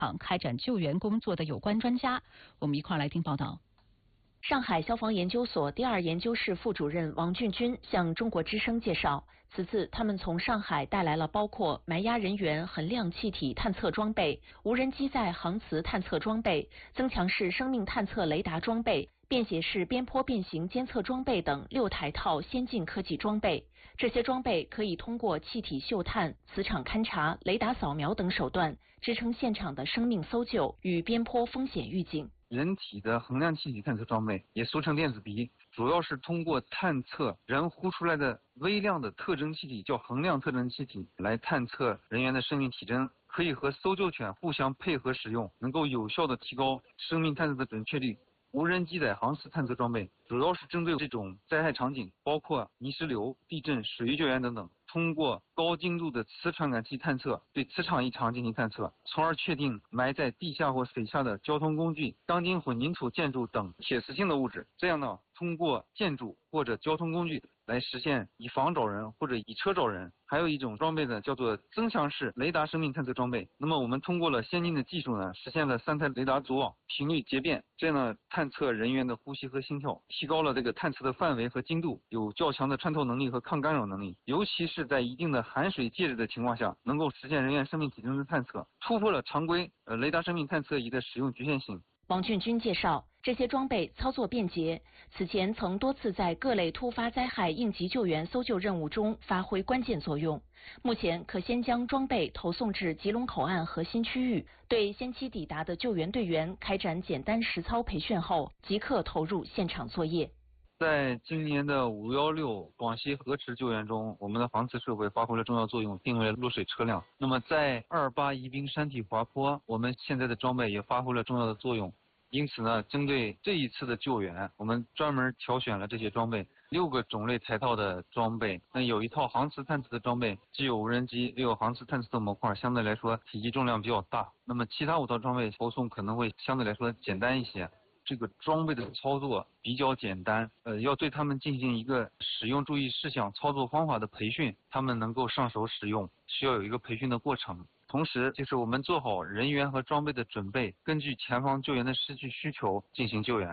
开展救援工作的有关专家。我们一块来听报道。 上海消防研究所第二研究室副主任王俊军向中国之声介绍，此次他们从上海带来了包括埋压人员衡量气体探测装备、无人机载航磁探测装备、增强式生命探测雷达装备、便携式边坡变形监测装备等6台套先进科技装备。这些装备可以通过气体嗅探、磁场勘察、雷达扫描等手段，支撑现场的生命搜救与边坡风险预警。 人体的衡量气体探测装备，也俗称电子鼻，主要是通过探测人呼出来的微量的特征气体，叫衡量特征气体，来探测人员的生命体征，可以和搜救犬互相配合使用，能够有效的提高生命探测的准确率。无人机载航磁探测装备主要是针对这种灾害场景，包括泥石流、地震、水域救援等等，通过高精度的磁传感器探测，对磁场异常进行探测，从而确定埋在地下或水下的交通工具、钢筋混凝土建筑等铁磁性的物质。这样呢，通过建筑或者交通工具来实现以房找人或者以车找人。还有一种装备呢，叫做增强式雷达生命探测装备。那么我们通过了先进的技术呢，实现了3台雷达组网频率节变，这样呢探测人员的呼吸和心跳，提高了这个探测的范围和精度，有较强的穿透能力和抗干扰能力。尤其是在一定的含水介质的情况下，能够实现人员生命体征的探测，突破了常规雷达生命探测仪的使用局限性。 王俊军介绍，这些装备操作便捷，此前曾多次在各类突发灾害应急救援搜救任务中发挥关键作用。目前可先将装备投送至吉隆口岸核心区域，对先期抵达的救援队员开展简单实操培训后，即刻投入现场作业。 在今年的516广西河池救援中，我们的航磁设备发挥了重要作用，定位了落水车辆。那么在28宜宾山体滑坡，我们现在的装备也发挥了重要的作用。因此呢，针对这一次的救援，我们专门挑选了这些装备，6个种类台套的装备。那有一套航磁探测的装备，既有无人机，又有航磁探测的模块，相对来说体积重量比较大。那么其他5套装备投送可能会相对来说简单一些。这个装备的操作比较简单，要对他们进行一个使用注意事项、操作方法的培训，他们能够上手使用，需要有一个培训的过程。同时，就是我们做好人员和装备的准备，根据前方救援的实际需求进行救援。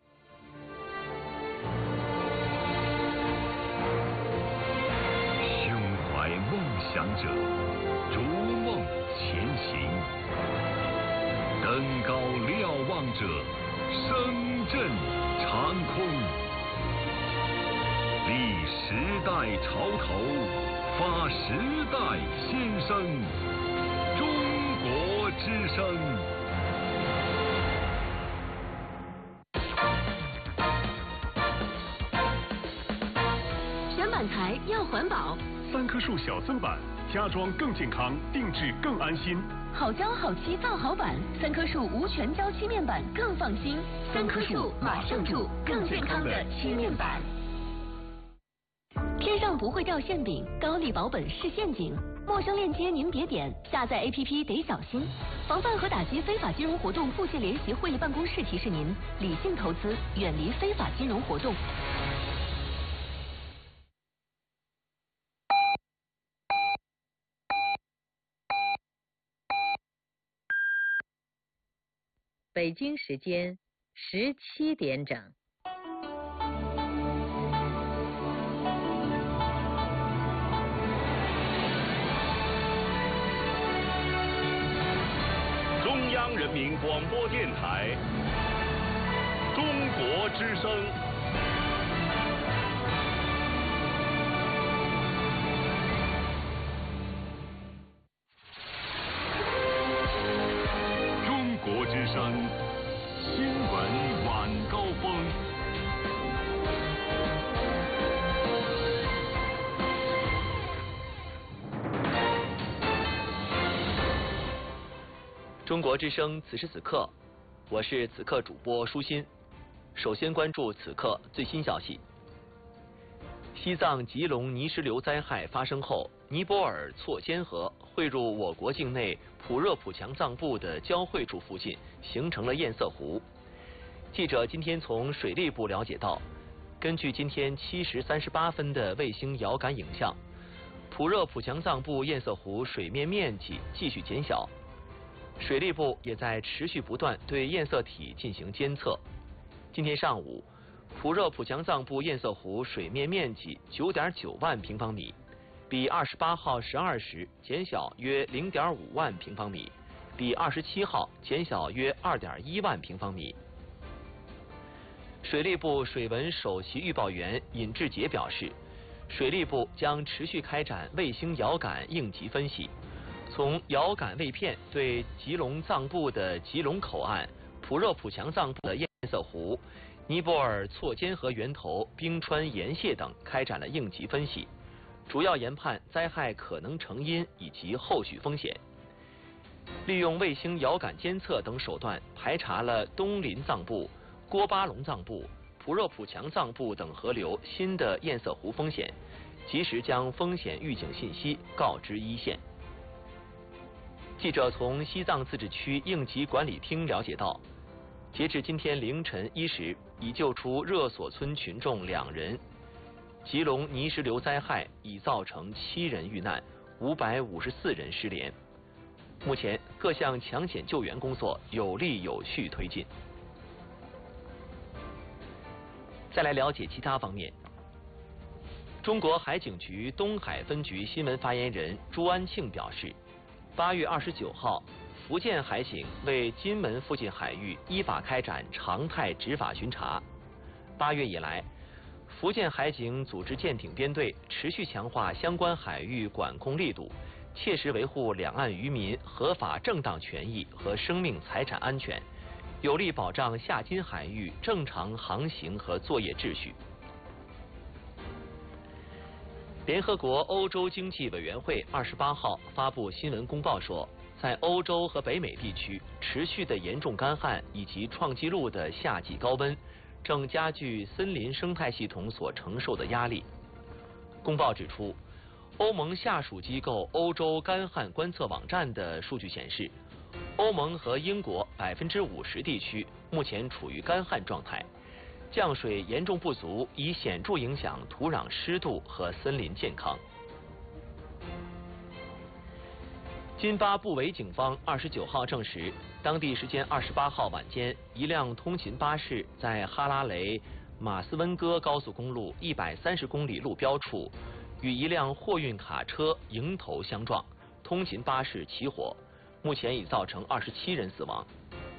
胸怀梦想者，逐梦前行；登高瞭望者，声震长空。立时代潮头，发时代新生。中国之声。 选板材要环保 ，3棵树小增板，家装更健康，定制更安心。 好胶好漆造好板，3棵树无全胶漆面板更放心。3棵树马上住更健康的漆面板。天上不会掉馅饼，高丽保本是陷阱。陌生链接您别点，下载 APP 得小心。防范和打击非法金融活动，妇协联席会议办公室提示您：理性投资，远离非法金融活动。 北京时间17点整。 中央人民广播电台，中国之声。中国之声新闻晚高峰。 中国之声此时此刻，我是此刻主播舒心。首先关注此刻最新消息。西藏吉隆泥石流灾害发生后，尼泊尔错坚河汇入我国境内普热普强藏布的交汇处附近，形成了堰塞湖。记者今天从水利部了解到，根据今天7时38分的卫星遥感影像，普热普强藏布堰塞湖水面面积继续减小。 水利部也在持续不断对堰塞体进行监测。今天上午，普热普强藏布堰塞湖水面面积9.9万平方米，比28号12时减小约0.5万平方米，比27号减小约2.1万平方米。水利部水文首席预报员尹志杰表示，水利部将持续开展卫星遥感应急分析，从遥感卫片对吉隆藏布的吉隆口岸、普热普强藏布的堰塞湖、尼泊尔错坚河源头冰川岩屑等开展了应急分析，主要研判灾害可能成因以及后续风险。利用卫星遥感监测等手段，排查了东林藏布、郭巴隆藏布、普热普强藏布等河流新的堰塞湖风险，及时将风险预警信息告知一线。记者从西藏自治区应急管理厅了解到，截至今天凌晨1时，已救出热所村群众2人。吉隆泥石流灾害已造成7人遇难，554人失联。目前各项抢险救援工作有力有序推进。再来了解其他方面。中国海警局东海分局新闻发言人朱安庆表示，8月29号，福建海警为金门附近海域依法开展常态执法巡查。8月以来，福建海警组织舰艇编队持续强化相关海域管控力度，切实维护两岸渔民合法正当权益和生命财产安全，有力保障下金海域正常航行和作业秩序。联合国欧洲经济委员会28号发布新闻公报说，在欧洲和北美地区持续的严重干旱以及创纪录的夏季高温，正加剧森林生态系统所承受的压力。公报指出，欧盟下属机构欧洲干旱观测网站的数据显示，欧盟和英国50%地区目前处于干旱状态，降水严重不足，已显著影响土壤湿度和森林健康。津巴布韦警方29号证实，当地时间28号晚间，一辆通勤巴士在哈拉雷马斯温哥高速公路130公里路标处与一辆货运卡车迎头相撞，通勤巴士起火，目前已造成27人死亡。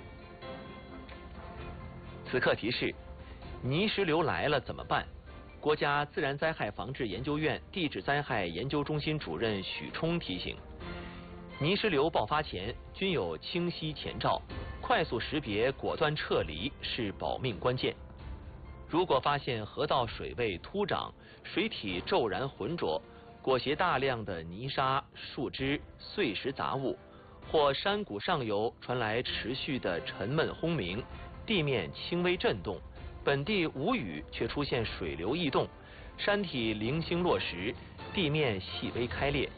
此刻提示：泥石流来了怎么办？国家自然灾害防治研究院地质灾害研究中心主任许冲提醒，泥石流爆发前均有清晰前兆，快速识别果断撤离是保命关键。如果发现河道水位突涨，水体骤然浑浊，裹挟大量的泥沙、树枝、碎石杂物，或山谷上游传来持续的沉闷轰鸣，地面轻微震动，本地无雨却出现水流异动，山体零星落石，地面细微开裂，